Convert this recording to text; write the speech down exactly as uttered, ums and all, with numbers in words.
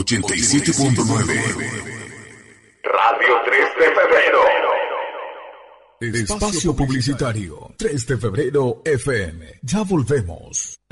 ochenta y siete punto nueve. Radio tres de febrero. Espacio publicitario tres de febrero F M. Ya volvemos.